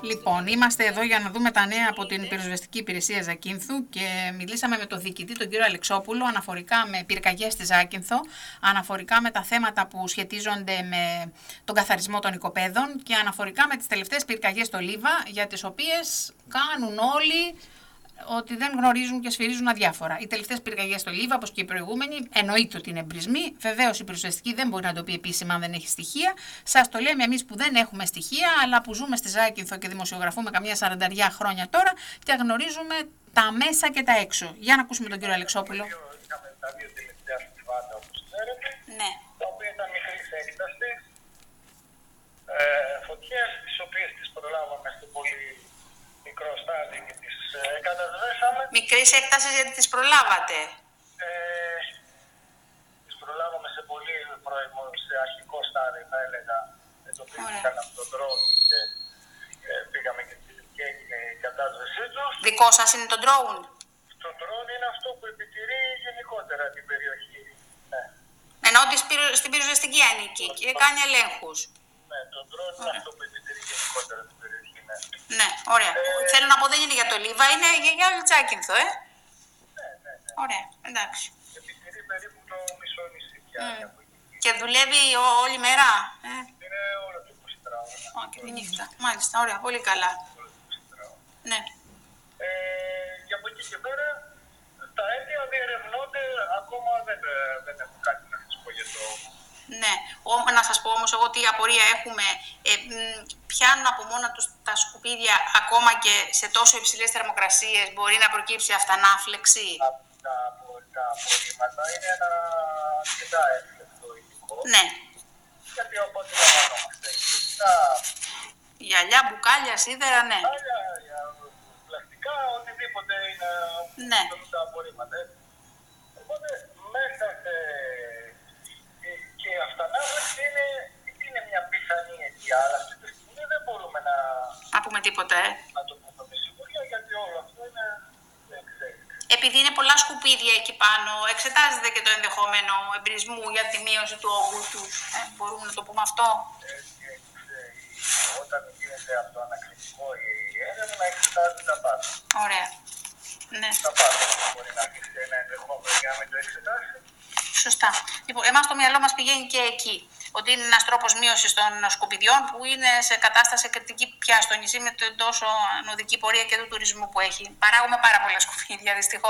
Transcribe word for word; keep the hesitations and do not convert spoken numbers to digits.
Λοιπόν, είμαστε εδώ για να δούμε τα νέα από την πυροσβεστική υπηρεσία Ζακίνθου και μιλήσαμε με τον διοικητή, τον κύριο Αλεξόπουλο, αναφορικά με πυρκαγιές στη Ζάκυνθο, αναφορικά με τα θέματα που σχετίζονται με τον καθαρισμό των οικοπαίδων και αναφορικά με τις τελευταίες πυρκαγιές στο Λίβα, για τις οποίες κάνουν όλοι ότι δεν γνωρίζουν και σφυρίζουν αδιάφορα. Οι τελευταίες πυρκαγιές στο Λίβα, όπως και οι προηγούμενοι, εννοείται ότι είναι εμπρισμοί. Βεβαίως η πυροσβεστική δεν μπορεί να το πει επίσημα αν δεν έχει στοιχεία. Σας το λέμε εμείς που δεν έχουμε στοιχεία, αλλά που ζούμε στη Ζάκυνθο και δημοσιογραφούμε καμία σαρανταριά χρόνια τώρα και γνωρίζουμε τα μέσα και τα έξω. Για να ακούσουμε τον κύριο Αλεξόπουλο. Είχαμε τα δύο τελευταία στοιχάτα, όπως ξέρετε, ναι. τα οποία ήταν μικρής έκτασης, ε, φωτιές, τις οποίες τις προλάβαμε στο πολύ μικρό στάδιο και τις ε, κατασβέσαμε. Μικρής έκτασης γιατί τις προλάβατε. Ε, τις προλάβαμε σε πολύ πρώιμο, σε αρχικό στάδιο, θα έλεγα. Εντοπίστηκαν από τον drone και ε, πήγαμε και, και έγινε η κατάσβεσή τους. Δικό σας είναι το drone? Το drone είναι αυτό που επιτηρεί γενικότερα την περιοχή. Ναι. Ενώ στην πυροσβεστική ανήκει και κάνει ελέγχους. Ναι, το drone είναι αυτό που επιτηρεί γενικότερα την περιοχή. Ναι, ναι ωραία. Ε... Θέλω να πω δεν είναι για το Λίβα, είναι για όλη Ζάκυνθο, ε. Ναι, ναι, ναι. Ωραία, εντάξει. Επιτηρεί περίπου το μισό νησί πια. Mm. Και δουλεύει ό, όλη μέρα. Ε. Είναι όλο το είκοσι τέσσερις ώρα. Ω, και τη νύχτα. Μάλιστα, ωραία, πολύ καλά. Όλο το είκοσι τέσσερις ώρα. Ναι. Ε, και από εκεί και πέρα, τα αίτια διερευνώνται, ακόμα δεν, δεν έχω κάτι να σας πω για το... Ναι, Ό, να σας πω όμως εγώ τι απορία έχουμε, ε, πιάνουν από μόνα τους τα σκουπίδια ακόμα και σε τόσο υψηλές θερμοκρασίες, μπορεί να προκύψει αυτανάφλεξη. Τα, τα, τα απορρίμματα είναι ένα αρκετά εύκολο υλικό. Ναι. Γιατί οπότε λαμβανόμαστε τα... Γυαλιά, μπουκάλια, σίδερα, ναι. Άλλα, πλαστικά, οτιδήποτε είναι ναι. τα απορρίμματα. Οπότε μέσα σε... και η αυτανάφλεξη είναι, είναι μια πιθανή αιτία, αλλά αυτή τη στιγμή δεν μπορούμε να... Να πούμε τίποτα, ε. Να το πούμε με σιγουριά, γιατί όλο αυτό είναι... Επειδή είναι πολλά σκουπίδια εκεί πάνω, εξετάζεται και το ενδεχόμενο εμπρισμού για τη μείωση του όγκου τους. Ε, μπορούμε να το πούμε αυτό. Έτσι, έτσι, όταν γίνεται αυτό ανακριτικό η έρευνα, εξετάζεται τα πάντα. Ωραία. Ναι. Τα πάντα μπορεί να αρχίσει ένα ενδεχόμενο για να μην το εξετάσει. Σωστά. Λοιπόν, εμάς το μυαλό μας πηγαίνει και εκεί. Ότι είναι ένας τρόπος μείωσης των σκουπιδιών που είναι σε κατάσταση κριτική πια στο νησί με την τόσο ανωδική πορεία και του τουρισμού που έχει. Παράγουμε πάρα πολλά σκουπίδια, δυστυχώς.